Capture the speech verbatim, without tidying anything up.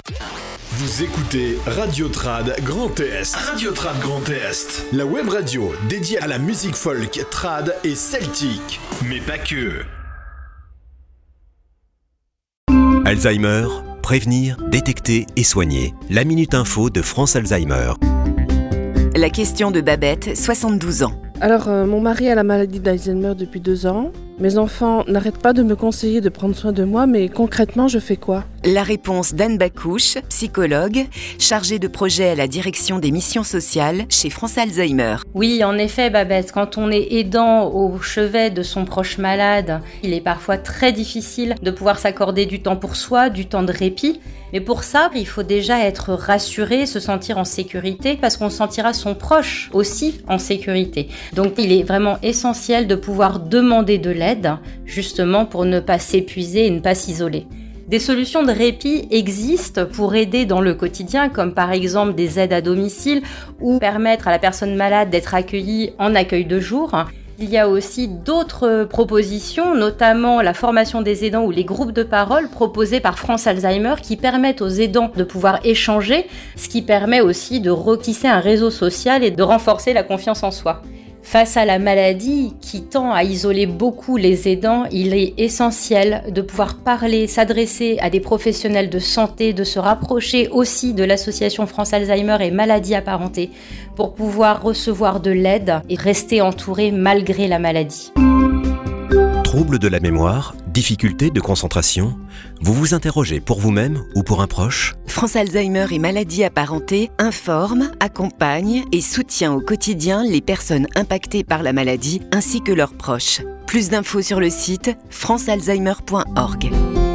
Vous écoutez Radio Trad Grand Est. Radio Trad Grand Est. La web radio dédiée à la musique folk, trad et celtique. Mais pas que. Alzheimer, prévenir, détecter et soigner. La Minute Info de France Alzheimer. La question de Babette, soixante-douze ans. Alors, euh, mon mari a la maladie d'Alzheimer depuis deux ans. Mes enfants n'arrêtent pas de me conseiller de prendre soin de moi, mais concrètement, je fais quoi ? La réponse d'Anne Bacouche, psychologue, chargée de projet à la direction des missions sociales chez France Alzheimer. Oui, en effet, Babette, quand on est aidant au chevet de son proche malade, il est parfois très difficile de pouvoir s'accorder du temps pour soi, du temps de répit. Mais pour ça, il faut déjà être rassuré, se sentir en sécurité, parce qu'on sentira son proche aussi en sécurité. Donc, il est vraiment essentiel de pouvoir demander de l'aide, justement pour ne pas s'épuiser et ne pas s'isoler. Des solutions de répit existent pour aider dans le quotidien, comme par exemple des aides à domicile ou permettre à la personne malade d'être accueillie en accueil de jour. Il y a aussi d'autres propositions, notamment la formation des aidants ou les groupes de parole proposés par France Alzheimer qui permettent aux aidants de pouvoir échanger, ce qui permet aussi de retisser un réseau social et de renforcer la confiance en soi. Face à la maladie qui tend à isoler beaucoup les aidants, il est essentiel de pouvoir parler, s'adresser à des professionnels de santé, de se rapprocher aussi de l'association France Alzheimer et maladies apparentées pour pouvoir recevoir de l'aide et rester entouré malgré la maladie. Troubles de la mémoire, difficultés de concentration, vous vous interrogez pour vous-même ou pour un proche ? France Alzheimer et maladies apparentées informe, accompagne et soutient au quotidien les personnes impactées par la maladie ainsi que leurs proches. Plus d'infos sur le site france alzheimer point org.